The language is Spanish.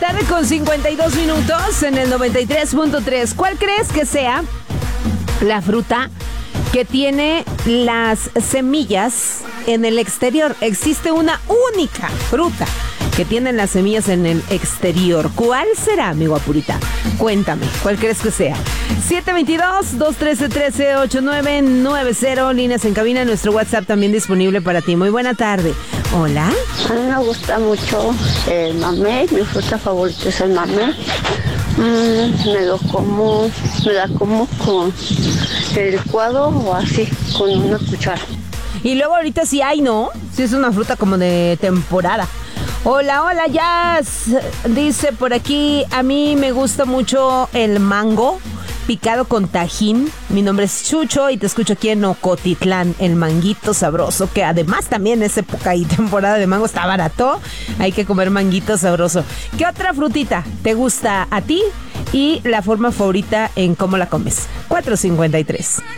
tarde con 52 minutos en el 93.3. ¿Cuál crees que sea la fruta que tiene las semillas en el exterior? Existe una única fruta que tiene las semillas en el exterior. ¿Cuál será, mi guapurita? Cuéntame, ¿cuál crees que sea? 722-213-1389-90, líneas en cabina, nuestro WhatsApp también disponible para ti. Muy buena tarde. Hola. A mí me gusta mucho el mamey, mi fruta favorita es el mamey. Me la como con el licuado o así, con una cuchara. Y luego ahorita sí hay, ¿no? Sí es una fruta como de temporada. Hola, hola, Jazz. Dice por aquí, a mí me gusta mucho el mango picado con tajín. Mi nombre es Chucho y te escucho aquí en Ocotitlán, el manguito sabroso, que además también es época y temporada de mango, está barato. Hay que comer manguito sabroso. ¿Qué otra frutita te gusta a ti? Y la forma favorita en cómo la comes. 453.